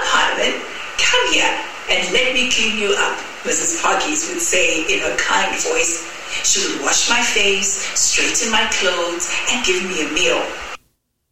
Harlan, come here and let me clean you up, Mrs. Parkes would say in her kind voice. She would wash my face, straighten my clothes, and give me a meal.